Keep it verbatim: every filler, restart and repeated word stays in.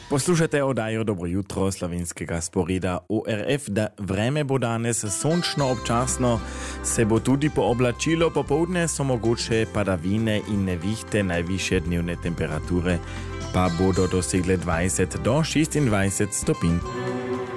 Poslušajte oddajo Dobro jutro slovenskega sporeda O R F, da vreme bo danes sončno občasno, se bo tudi pooblačilo, popoldne so mogoče padavine in nevihte, najvišje dnevne temperature pa bodo dosegle dvajset do šestindvajset stopinj.